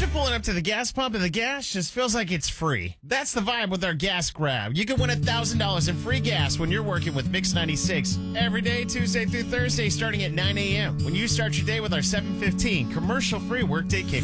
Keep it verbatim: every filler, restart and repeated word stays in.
Imagine pulling up to the gas pump and the gas just feels like it's free. That's the vibe with our gas grab. You can win one thousand dollars in free gas when you're working with Mix ninety-six. Every day, Tuesday through Thursday, starting at nine a.m. When you start your day with our seven fifteen commercial-free workday kick.